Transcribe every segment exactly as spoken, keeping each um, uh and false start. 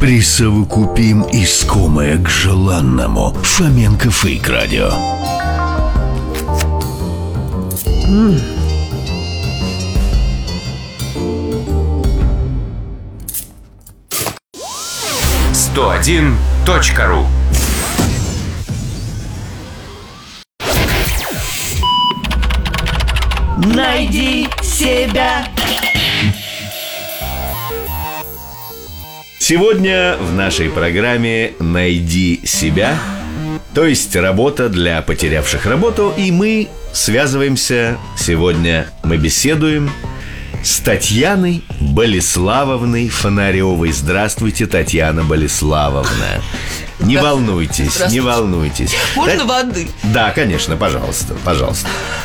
Присовокупим искомое к желанному. Фоменко Фейк Радио. сто один точка ру. Найди себя. Сегодня в нашей программе «Найди себя», то есть работа для потерявших работу. И мы связываемся сегодня, мы беседуем с Татьяной Болеславовной Фонаревой. Здравствуйте, Татьяна Болеславовна. Не волнуйтесь, не волнуйтесь. Можно Та... воды? Да, конечно, пожалуйста, пожалуйста.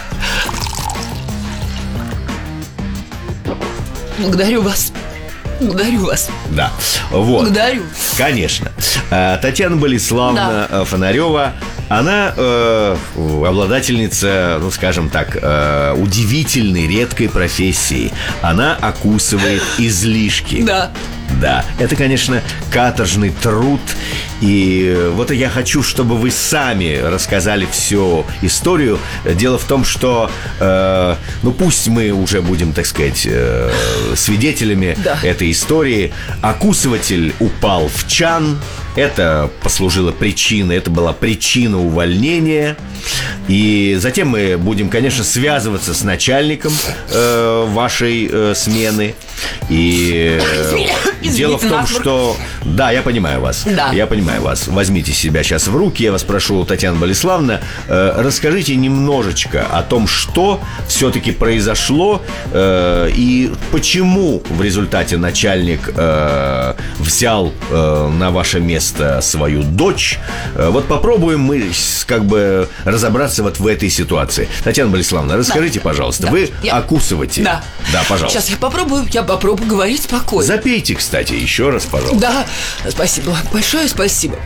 Благодарю вас. Благодарю вас. Да, вот. Благодарю. Конечно. Татьяна Болеславовна да. Фонарева, она э, обладательница, ну, скажем так, э, удивительной, редкой профессии. Она окусывает излишки. Да. Да, это, конечно, каторжный труд. И вот я хочу, чтобы вы сами рассказали всю историю. Дело в том, что, э, ну, пусть мы уже будем, так сказать, э, свидетелями да. этой истории. Окусыватель упал в чан. Это послужило причиной, это была причина увольнения. И затем мы будем, конечно, связываться с начальником э, вашей э, смены. И э, дело в том, что... Да, я понимаю вас. Да. Я понимаю вас. Возьмите себя сейчас в руки. Я вас прошу, Татьяна Болеславовна, э, расскажите немножечко о том, что все-таки произошло э, и почему в результате начальник э, взял э, на ваше место свою дочь. Э, вот попробуем мы как бы разобраться вот в этой ситуации. Татьяна Болеславовна, расскажите, да. пожалуйста, да. вы я... окусываете? Да. Да, пожалуйста. Сейчас я попробую, я попробую говорить спокойно. Запейте, кстати, еще раз, пожалуйста. Да, спасибо, большое спасибо.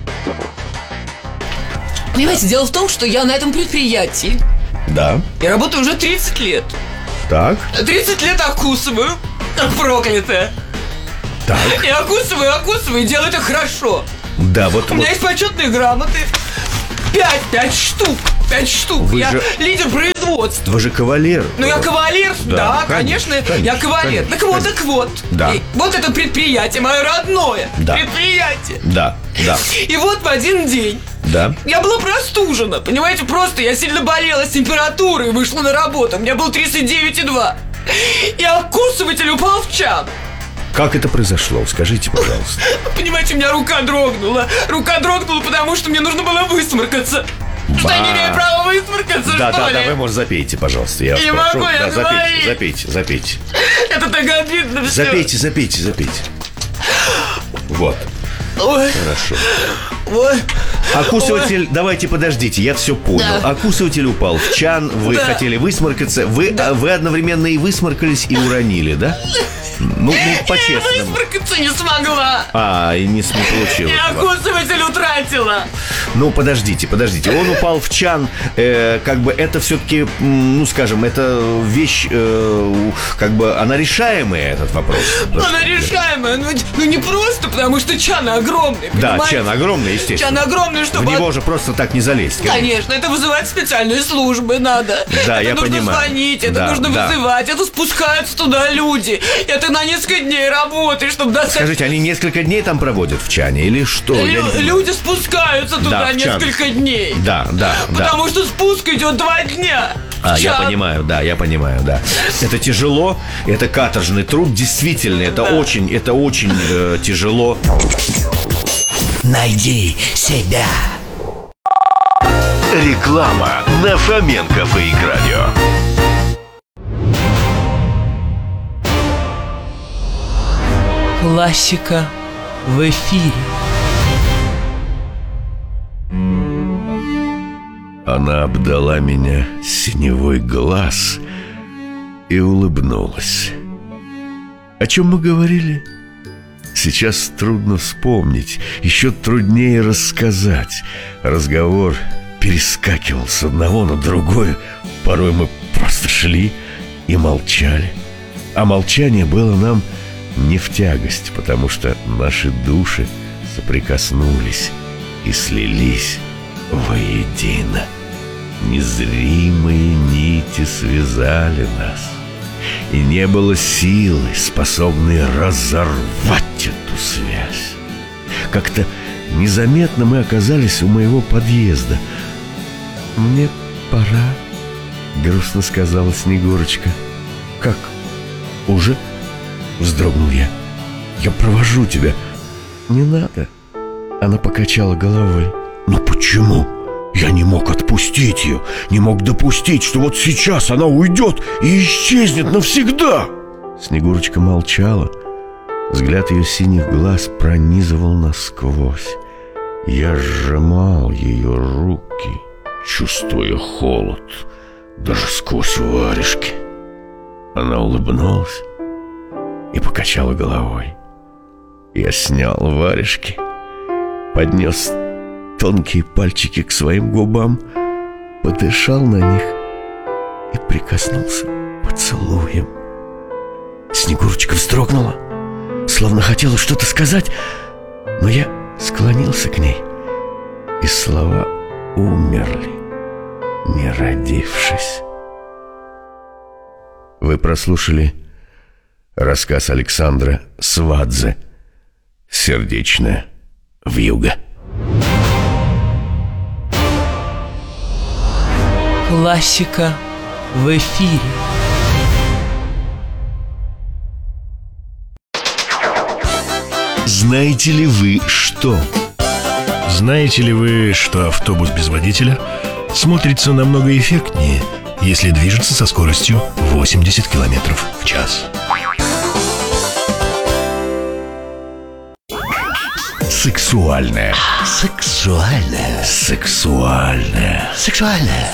Понимаете, дело в том, что я на этом предприятии. Да. Я работаю уже тридцать лет. Так. тридцать лет окусываю, как проклятая. Так. И окусываю, окусываю, и делаю это хорошо. Да, вот. У вот. меня есть почетные грамоты. Пять, пять штук. Пять штук. Вы я же... лидер производства. Вы же кавалер. Ну, я кавалер, да, да конечно, конечно, конечно, я кавалер. конечно, так вот, конечно. так вот. Да. И вот это предприятие, мое родное да. предприятие. Да, да. И вот в один день да. я была простужена, понимаете, просто я сильно болела с температурой, вышла на работу, у меня был тридцать девять и два. И окусыватель упал в чан. Как это произошло? Скажите, пожалуйста. Понимаете, у меня рука дрогнула. Рука дрогнула, потому что мне нужно было высморкаться. Что я не имею права высморкаться, да, что да, ли? Да, да, вы, может, запейте, пожалуйста. Я не прошу. могу, я да, запейте, говорить. запейте, запейте. Это так обидно все. Запейте, запейте, запейте. Вот. Ой. Хорошо. Ой. Окусыватель, Ой. Давайте подождите, я все понял. Да. Окусыватель упал в чан, вы да. хотели высморкаться. Вы, да. вы одновременно и высморкались, и уронили, да? Ну, ну по-честному. Я высморкаться не смогла. А, и не, не получилось. Я окусыватель утратила. Ну, подождите, подождите. Он упал в чан. э, Как бы это все-таки, ну, скажем, это вещь, э, как бы, она решаемая, этот вопрос. Она решаемая, но ну, не просто, потому что чан огромный. Да, понимаете? чан огромный, естественно. Чан огромный, чтобы... В него же просто так не залезть. Конечно, конечно это вызывать специальные службы надо. Да, это я нужно понимаю. звонить, это да, нужно да. вызывать, это спускаются туда люди. Это на несколько дней работы, чтобы достать... Скажите, они несколько дней там проводят в чане или что? Лю- люди спускаются туда да, несколько дней. Да, да, Потому да. что спуск идет два дня. А, я понимаю, да, я понимаю, да. Это тяжело, это каторжный труд, действительно, это да. очень, это очень э, тяжело. Найди себя. Реклама на Фоменко Фейк Радио. Классика в эфире. Она обдала меня синевой глаз и улыбнулась. О чем мы говорили? Сейчас трудно вспомнить, еще труднее рассказать. Разговор перескакивал с одного на другое. Порой мы просто шли и молчали. А молчание было нам не в тягость, потому что наши души соприкоснулись и слились воедино. Незримые нити связали нас, и не было силы, способной разорвать эту связь. Как-то незаметно мы оказались у моего подъезда. «Мне пора», — грустно сказала Снегурочка. «Как? Уже?» — вздрогнул я. «Я провожу тебя». «Не надо». Она покачала головой. «Но почему? Я не мог отпустить ее, не мог допустить, что вот сейчас она уйдет и исчезнет навсегда». Снегурочка молчала. Взгляд ее синих глаз пронизывал насквозь. Я сжимал ее руки, чувствуя холод даже сквозь варежки. Она улыбнулась и покачала головой. Я снял варежки, поднес тонкие пальчики к своим губам, подышал на них и прикоснулся поцелуем. Снегурочка вздрогнула, словно хотела что-то сказать, но я склонился к ней, и слова умерли, не родившись. Вы прослушали рассказ Александра Свадзе «Сердечная вьюга». Классика в эфире. Знаете ли вы что? Знаете ли вы, что автобус без водителя смотрится намного эффектнее, если движется со скоростью восемьдесят километров в час? Сексуальная. Сексуальная. Сексуальная. Сексуальная.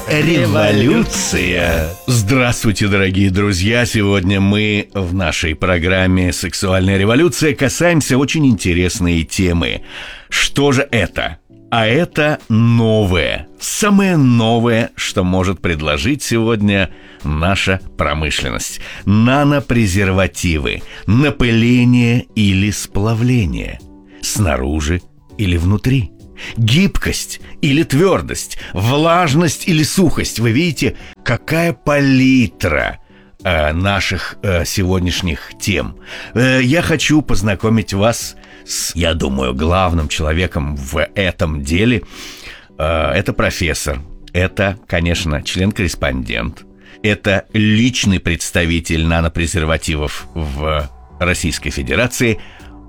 Революция. Здравствуйте, дорогие друзья. Сегодня мы в нашей программе «Сексуальная революция» касаемся очень интересной темы. Что же это? А это новое. Самое новое, что может предложить сегодня наша промышленность. Нанопрезервативы. Напыление или сплавление. Снаружи или внутри. Гибкость или твердость, влажность или сухость. Вы видите, какая палитра э, наших э, сегодняшних тем. э, Я хочу познакомить вас с, я думаю, главным человеком в этом деле. э, Это профессор. Это, конечно, член-корреспондент. Это личный представитель нанопрезервативов в Российской Федерации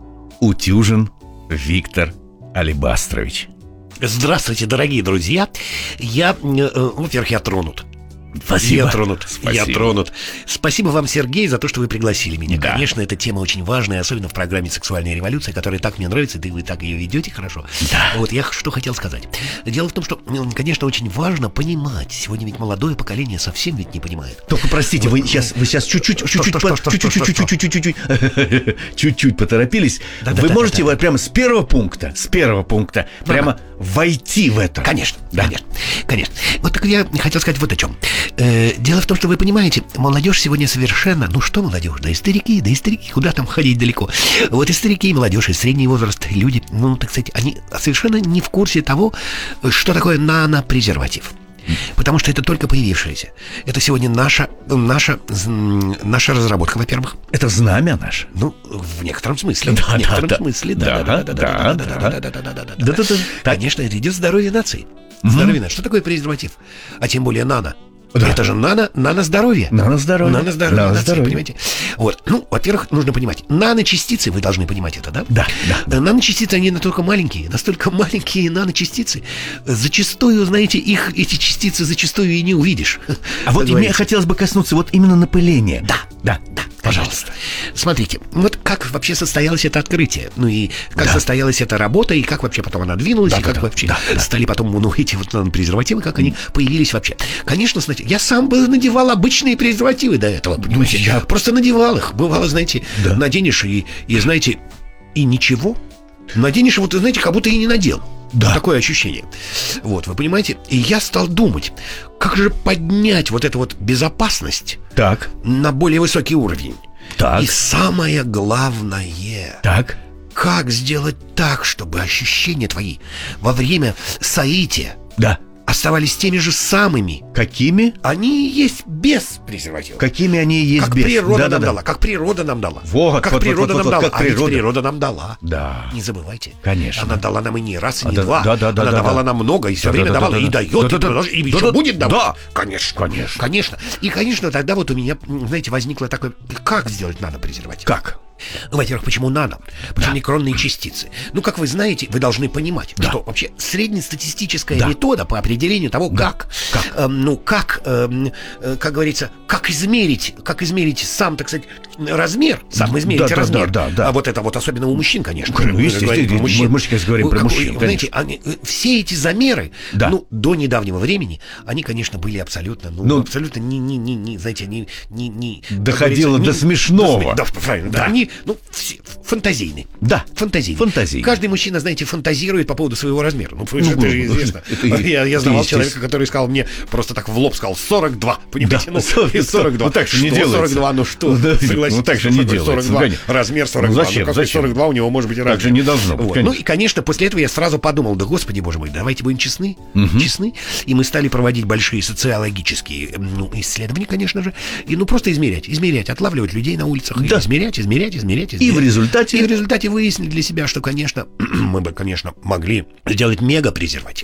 Утюжин Виктор Алибастрович. Здравствуйте, дорогие друзья. Я, э, во-первых, я тронут. Спасибо. Я тронут. Спасибо. Я тронут. Спасибо вам, Сергей, за то, что вы пригласили меня. Да. Конечно, эта тема очень важная, особенно в программе «Сексуальная революция», которая так мне нравится, да и вы так ее ведете хорошо. Да. Вот я что хотел сказать. Дело в том, что, конечно, очень важно понимать. Сегодня ведь молодое поколение совсем ведь не понимает. Только простите, вы сейчас, вы сейчас чуть-чуть, чуть-чуть, чуть-чуть, чуть-чуть, чуть-чуть, чуть-чуть поторопились. Вы можете вот прямо с первого пункта, с первого пункта прямо войти в это. Конечно, конечно, конечно. Вот так я хотел сказать вот о чем. Э, дело в том, что вы понимаете, молодежь сегодня совершенно, ну что молодежь, да и старики, да и старики, куда там ходить далеко. Вот и старики, и молодежь, и средний возраст, люди, ну, так сказать, они совершенно не в курсе того, что такое нанопрезерватив. Потому что это только появившееся. Это сегодня наша, наша, наша разработка, во-первых. Это знамя наше. Ну, в некотором смысле. Да, в некотором да, смысле, да, да, да, да, да, да, да, да, да, да, да, да, да, да, да, да. Конечно, это идет здоровье нации. Здоровье нации. Что такое презерватив? А тем более нано. Да. Это же нано, нано-здоровье. Нано-здоровье. Нано-здоровье, Нано-здоровье. понимаете? Вот. Ну, во-первых, нужно понимать, наночастицы, вы должны понимать это, да? Да, да. Наночастицы, они настолько маленькие, настолько маленькие наночастицы. Зачастую, знаете, их, эти частицы зачастую и не увидишь. А вот мне хотелось бы коснуться вот именно напыления. Да, да, да. Пожалуйста. Смотрите, вот как вообще состоялось это открытие, ну и как да. состоялась эта работа, и как вообще потом она двинулась, да, и как да, вообще да, да. стали потом, ну, эти вот презервативы, как они появились вообще. Конечно, знаете, я сам бы надевал обычные презервативы до этого, понимаете? Я просто надевал их. Бывало, знаете, да. наденешь и, и, знаете, и ничего. Наденешь, вот, знаете, как будто и не надел. Да. Такое ощущение. Вот, вы понимаете? И я стал думать, как же поднять вот эту вот безопасность так. на более высокий уровень. Так. И самое главное... Так. Как сделать так, чтобы ощущения твои во время соития Да. оставались теми же самыми? Какими? Они и есть без презерватива. Какими они и есть Как без? природа Да, да, нам да. дала, как природа нам дала. Вот, как вот, природа вот, вот, нам вот, дала. как А ведь природа. природа нам дала. Да. Не забывайте. Конечно. Она дала нам и не раз, и А, не да, два. да, да, да, Она да, давала да. нам много, и все Да, время да, да, давала, да, и да. дает, Да, и, да, да. продолжит, и Да, еще да, будет давать. да. Конечно. Конечно. Конечно. И, конечно, тогда вот у меня, знаете, возникло такое, как сделать нанопрезерватив? Как? Ну, во-первых, почему нано? Потому что микронные частицы. Ну, как вы знаете, вы должны понимать, Да. что вообще среднестатистическая Да. метода по определению того, Да. как, Как? эм, ну, как, эм, э, как говорится, как измерить, как измерить сам, так сказать, размер, сам измерить Да, да, размер. да, да, да. А вот это вот особенно у мужчин, конечно. Ну, Мы естественно, говорим про мы- мужчин. мы сейчас говорим Ну, про как вы- мужчин, Знаете, они, э, все эти замеры, Да. ну, до недавнего времени, они, конечно, были абсолютно, ну, Ну, абсолютно не, не, не, не, знаете, не, не, не как Доходило говорится, до не- смешного. Да, правильно, да. Да. Они, ну, все фантазийны. Да. Фантазийны. Фантазийны. Каждый мужчина, знаете, фантазирует по поводу своего размера. Ну, это Ну, же известно. это- я, я это знавал естественно. человека, который сказал мне просто так в лоб, сказал сорок два. Понимаете? Да, ну, сорок два. сорок два. Ну, так же не Что делается. сорок два, ну что? Ну, да, Согласитесь, ну, так же что не такое делается, сорок два, ну, конечно. размер сорок Ну, два. зачем, какой зачем? сорок два у него может быть и размер. же не должно быть, Вот. конечно. Ну и, конечно, после этого я сразу подумал, да, господи, боже мой, давайте будем честны. Честны. И мы стали проводить большие социологические ну, исследования, конечно же. И ну просто измерять, измерять, отлавливать людей на улицах. Да. И измерять, измерять, измерять, И измерять. в результате... И в результате выяснили для себя, что, конечно, мы бы, конечно, могли сделать мега-презерватив.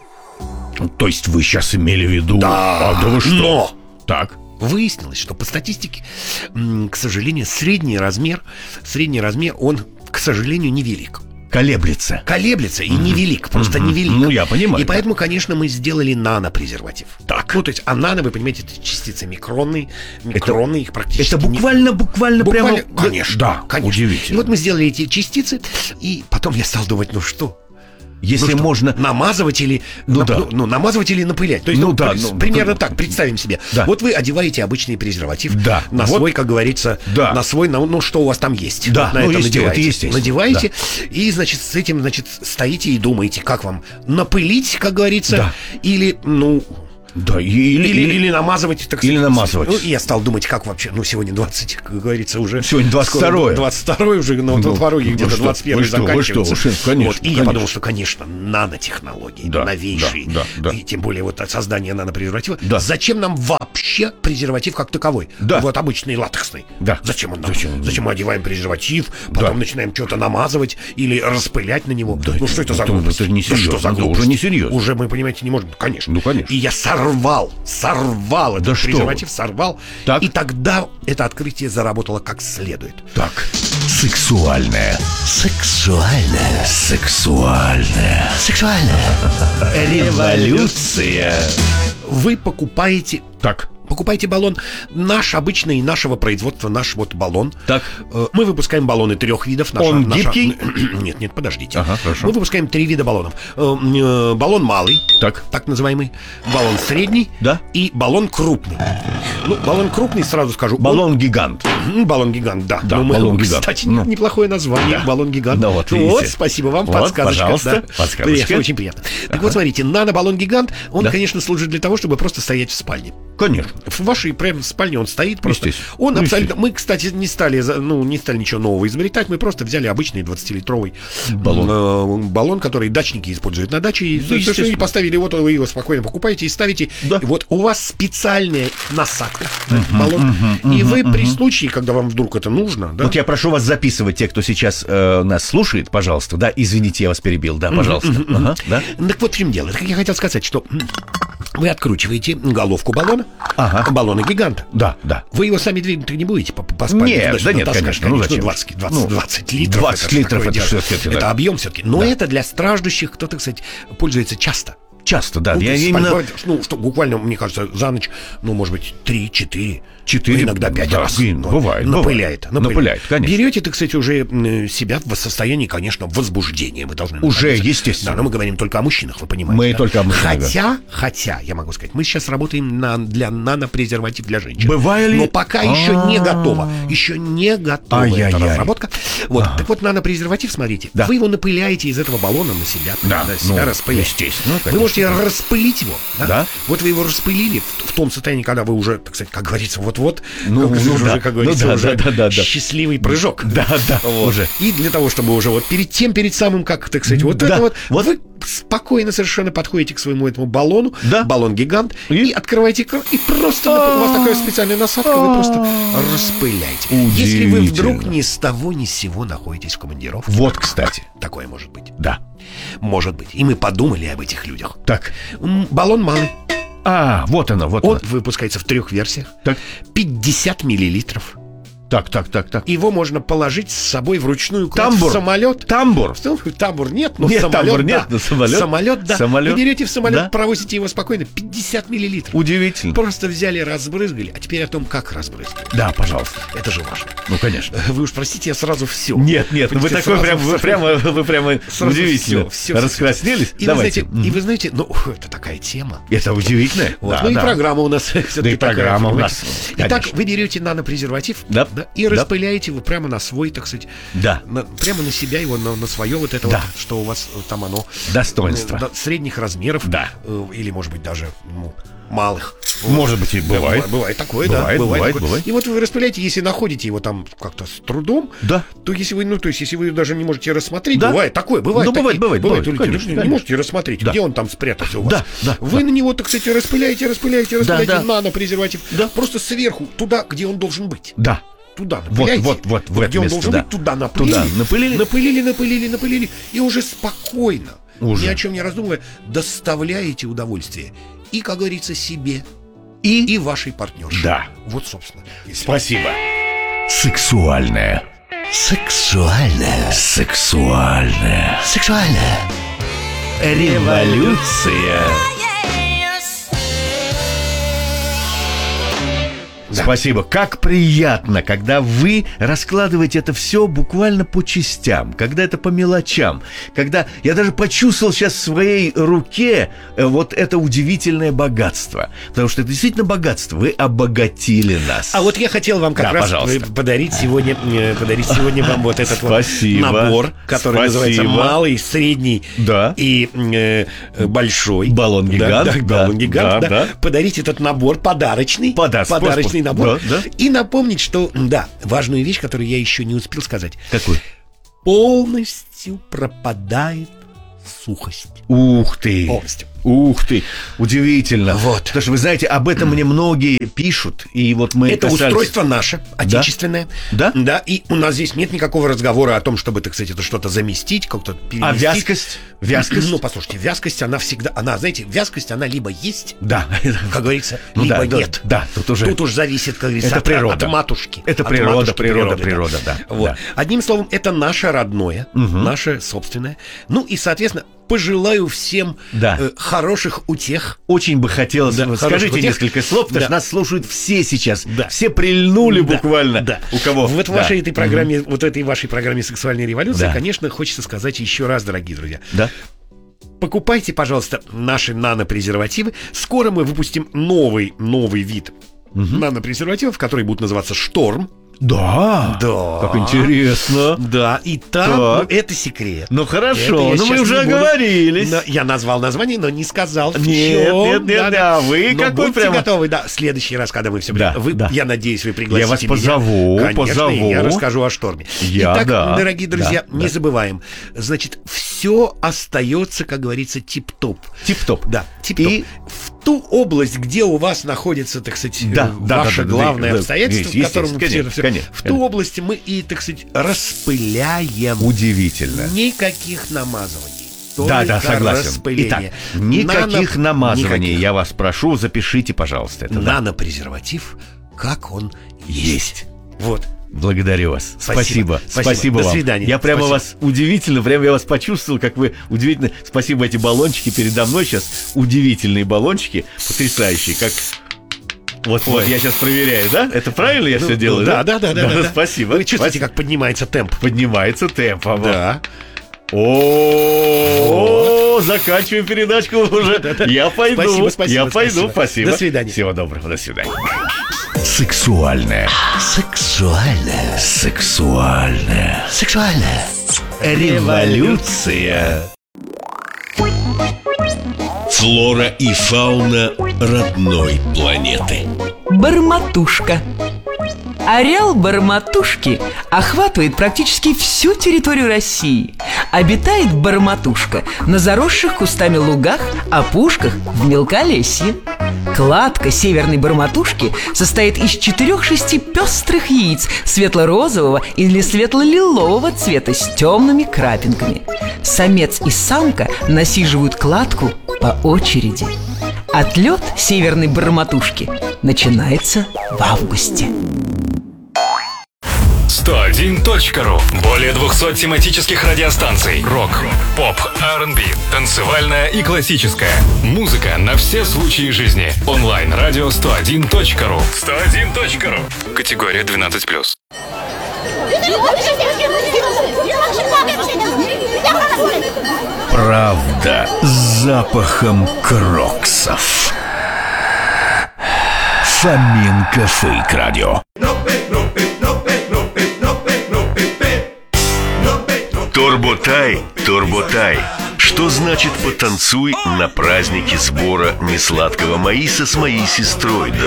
То есть вы сейчас имели в виду... Да, А, да вы что? но Так. выяснилось, что по статистике, м, к сожалению, средний размер, средний размер, он, к сожалению, невелик. Колеблется. Колеблется и невелик, просто невелик. Ну, я понимаю. И поэтому, конечно, мы сделали нанопрезерватив. Так. Ну, то есть, а нано, вы понимаете, это частицы микронные, микронные, их практически Это не- буквально, буквально, Буквально, прямо... конечно, Да, конечно. удивительно. И вот мы сделали эти частицы, и потом я стал думать, ну что? Если Ну что, можно... намазывать или Ну нап- да. ну, ну, намазывать или напылять. То есть, Ну ну, да, при- ну, примерно ну, так, представим себе. Да. Вот вы одеваете обычный презерватив Да. на Вот. свой, как говорится, Да. на свой, на- ну что у вас там есть. Да, на ну, это естественно, надеваете. это естественно. Надеваете, и, значит, с этим, значит, стоите и думаете, как вам напылить, как говорится, Да. или, ну... Да, или... Или, или- или намазывать, так Или сказать. намазывать. Ну, и я стал думать, как вообще. Ну, сегодня двадцать, как говорится, уже. Сегодня двадцать второе. скоро двадцать второе уже, но Ну, на пороге вы где-то что, двадцать первое вы что, вы заканчивается. что, уж, конечно, Вот, и я конечно. подумал, что, конечно, нанотехнологии, Да, новейшие, да, да, да. и тем более вот от создания нанопрезерватива. Да. Зачем нам вообще презерватив как таковой? Да. Вот обычный латексный. Да. Зачем он нам? Зачем? Зачем, мы одеваем презерватив, потом Да. начинаем что-то намазывать или распылять на него? Ну, что это за это- глупость? это не Да что серьезно, за это глупость? уже не серьезно. Уже мы, понимаете, не можем. Конечно. Ну, конечно. И я сорвал, сорвал этот Да что презерватив, сорвал. Так. И тогда это открытие заработало как следует. Так. Сексуальное. Сексуальная. Сексуальное. Сексуальная. Революция. Вы покупаете... Так. Покупайте баллон наш, обычный, нашего производства, наш вот баллон. Так. Э, Мы выпускаем баллоны трех видов. Он гибкий? Нет, нет, подождите. Ага, хорошо. Мы выпускаем три вида баллонов. Э, э, Баллон малый, Так. так называемый, баллон средний, Да. и баллон крупный. Ну, баллон крупный, сразу скажу. он- Баллон-гигант. М, Баллон-гигант, да. Да, Ну, мы- баллон-гигант. Кстати, Ну. неплохое название. Да. Баллон-гигант. Ну, вот видите. спасибо вам, Вот, подсказочка. пожалуйста, да. подсказочка. Приятно, очень приятно. Так вот, смотрите, нано-баллон-гигант, он, Да. конечно, служит для того, чтобы просто стоять в спальне. Конечно. В вашей прям спальне он стоит просто. Естественно. Он Ну, абсолютно... Мы, кстати, не стали, за- ну, не стали ничего нового изобретать. Мы просто взяли обычный двадцатилитровый Баллон. э, баллон, который дачники используют на даче. И, Да, и естественно. поставили его, то вы его спокойно покупаете и ставите. Да. И вот у вас специальная насадка на этот баллон. И вы при случае, когда вам вдруг это нужно, да, Вот я прошу вас записывать, те, кто сейчас э, нас слушает, пожалуйста. Да, извините, я вас перебил. Да, пожалуйста. Ага, да. Так вот в чем дело. Так я хотел сказать, что м, вы откручиваете головку баллона, Ага. баллона гиганта. Да, да. Вы его сами двигать не будете по, по спальне Нет, туда-сюда да нет, таскать, конечно, ну зачем? двадцать, двадцать, Ну, двадцать литров. двадцать это ж литров, такое это дело. что, всё-таки, Это да. объем все-таки. Но Да. это для страждущих, кто, так сказать, пользуется часто. Часто, да. Ну, Я то есть именно... спать, ну, что буквально, мне кажется, за ночь, ну, может быть, три-четыре. Четыре, иногда пять да, раз. и Ну, бывает, Напыляет. бывает. Напыляет, конечно. Берете, ты, кстати, уже м, себя в состоянии, конечно, возбуждения. Вы должны Уже, находиться. естественно. Да, но мы говорим только о мужчинах, вы понимаете. Мы да? только о мужчинах, да. Хотя, хотя, я могу сказать, мы сейчас работаем на, для нанопрезерватив для женщин. Бывали- Но пока еще не А-а-а. готово. Еще не готова эта Ай-яй-яй. разработка. Вот. Так вот, нанопрезерватив, смотрите. Да. Вы его напыляете из этого баллона на себя. Да, на себя ну, распыляете. естественно, Вы конечно. можете распылить его. Да? Да. Вот вы его распылили в, в том состоянии, когда вы уже, так сказать, как говорится, вот-вот, Ну, как, ну уже, да. как говорится, Ну да, уже да, да, да, да. счастливый прыжок. Да, да, Вот. уже. И для того, чтобы уже вот перед тем, перед самым, как, так сказать, вот Да, это вот, вот. вы спокойно совершенно подходите к своему этому баллону, Да. баллон-гигант, и, И? открываете кран, и просто у вас такая специальная насадка, вы просто распыляете. Если вы вдруг Удивительно. ни с того ни с сего находитесь в командировке, Вот, кстати. такое может быть. Да. Может быть. И мы подумали об этих людях. Так. М, Баллон маны. А, вот оно, вот Он оно. выпускается в трех версиях. Так, пятьдесят миллилитров. так, так, так, так. Его можно положить с собой вручную куда-то Тамбур. в самолет. Тамбур. Ну, Тамбур нет, но Нет, самолет, тамбур нет, да. но самолет. Самолет, да. Самолет. Вы берете в самолет, Да. провозите его спокойно. пятьдесят миллилитров. Удивительно. Просто взяли, разбрызгали. А теперь о том, как разбрызгали. Да, пожалуйста. Это же важно. Ну, конечно. Вы уж простите, я сразу все. Нет, нет, ну вы такой прям, вы прямо, вы прямо Сразу удивительно. всё, всё, Раскраснелись? И Давайте. вы знаете, и вы знаете, ну, это такая тема. Это удивительно. Вот. Да, Ну и да. программа у нас все-таки Да и программа такая, у нас, понимаете? Итак, конечно. вы берете нанопрезерватив, Да. и Да. распыляете его прямо на свой, так сказать, Да. на- прямо на себя его, на, на свое вот это Да. вот, что у вас э, там оно. Достоинство. э, да, средних размеров. Да. э, Или, может быть, даже ну, малых. Может быть, и Да, бывает. быва- бывает такое, Бывает, да. бывает, такое. бывает. И вот вы распыляете, если находите его там как-то с трудом, Да. то если вы, ну, то есть, если вы даже не можете рассмотреть, Да. бывает такое, бывает. Ну, бывает, такие- бывает, бывает, Юлия конечно, Юрьевна, не конечно. можете рассмотреть, Да. где он там спрятался у вас. Да, да, Вы да. на него, так сказать, распыляете, распыляете, распыляете да. нано-презерватив. Да. Просто сверху, туда, где он должен быть. Да. Туда Вот, напыляйте. вот, вот, в это где он место, должен да. быть, туда напылили. Туда напылили. Напылили, напылили, напылили. И уже спокойно, Уже. ни о чем не раздумывая, доставляете удовольствие. И, как говорится, себе, И? и вашей партнерше. Да. Вот, собственно. и всё. Спасибо. Сексуальная. Сексуальная. Сексуальная. Сексуальная. Революция. Спасибо. Как приятно, когда вы раскладываете это все буквально по частям, когда это по мелочам, когда я даже почувствовал сейчас в своей руке э, вот это удивительное богатство. Потому что это действительно богатство. Вы обогатили нас. А вот я хотел вам как Да, раз пожалуйста. подарить сегодня, э, подарить сегодня вам вот этот вот Спасибо. набор, который Спасибо. называется малый, средний Да. и э, э, большой. Баллон-гигант, Да, да, да, баллон-гигант, да, да. да. Подарить этот набор подарочный. Пода- подарочный спасибо. набор. Да, да. И напомнить, что, да, важную вещь, которую я еще не успел сказать. Какой? Полностью пропадает сухость. Ух ты! Полностью. Ух ты! Удивительно. Вот. Потому что, вы знаете, об этом мне многие пишут. И вот мы Это касались- устройство наше, отечественное. Да? Да, и у нас здесь нет никакого разговора о том, чтобы, так сказать, это что-то заместить, как-то переместить. А вязкость? Вязкость? Ну, послушайте, вязкость, она всегда, она, знаете, вязкость, она либо есть, Да. как говорится, Ну либо да, да, нет. да, тут уже- Тут уж зависит, как говорится, Это от, природа. от матушки. Это От природа, матушки природа, природы, природа, да, Вот. да. Одним словом, это наше родное, наше собственное. Ну и, соответственно, пожелаю всем Да. э, хороших утех. Очень бы хотелось... Да, вот хороших скажите утех. несколько слов, потому Да. что нас слушают все сейчас. Да. Все прильнули Да, буквально. да. У кого? Вот в Да. вашей этой программе, вот этой вашей программе «Сексуальная революция», Да. конечно, хочется сказать еще раз, дорогие друзья. Да? Покупайте, пожалуйста, наши нанопрезервативы. Скоро мы выпустим новый, новый вид нанопрезервативов, которые будут называться «Шторм». Да. Да. Как интересно. Да, и там Так. ну, это секрет. Ну Это хорошо, я ну мы сейчас уже не буду. оговорились. Но я назвал название, но не сказал. в Нет, чём. нет, нет, да, вы Но какой будьте прямо- готовы, да. В следующий раз, когда мы все Да, вы, да. я надеюсь, вы пригласите Я вас меня. позову, Конечно, позову. и я расскажу о шторме. Я, Итак, да, дорогие друзья, да, не да. забываем. Значит, все остается, как говорится, тип-топ. Тип-топ. Да, тип-топ. И- в ту область, где у вас находится, так сказать, Да, э, да, ваше да, да, да, главное да, обстоятельство, есть, в котором есть, вы все- конечно, все- конечно, в ту конечно. область мы и, так сказать, распыляем. Удивительно. Никаких намазываний. Да, да, только согласен. распыление. Итак, никаких Нано- намазываний, никаких. я вас прошу, запишите, пожалуйста, это. Да. Нанопрезерватив, как он есть. Есть. Вот. Благодарю вас. Спасибо. Спасибо. Спасибо, Спасибо. До вам. свидания. Я прямо Спасибо. вас удивительно, прямо я вас почувствовал, как вы удивительно. Спасибо, эти баллончики передо мной сейчас. Удивительные баллончики, потрясающие, как... Вот, вот, я сейчас проверяю, да? Это правильно я Ну, все делаю, да, да, да, да, да, да. Спасибо. Вы чувствуете, Спасибо. как поднимается темп? Поднимается темп. а вот. Да. О, заканчиваем передачку уже. Я пойду. Спасибо, спасибо, Я пойду, спасибо. спасибо. До свидания. Всего доброго, до свидания. Сексуальная. Сексуальная. Сексуальная. Сексуальная. Революция. Флора и фауна родной планеты. Барматушка. Ареал барматушки охватывает практически всю территорию России. Обитает барматушка на заросших кустами лугах, опушках, в мелколесье. Кладка северной барматушки состоит из четырех-шести пестрых яиц светло-розового или светло-лилового цвета с темными крапинками. Самец и самка насиживают кладку по очереди. Отлет северной барматушки начинается в августе. сто один точка ру. Более двухсот тематических радиостанций. Рок, поп, ар энд би, танцевальная и классическая. Музыка на все случаи жизни. Онлайн-радио сто один точка ру. сто один точка ру. Категория двенадцать плюс. Правда с запахом кроксов. Фоменко Фейк Радио. Турботай, Турботай. Что значит потанцуй на празднике сбора несладкого маиса с моей сестрой?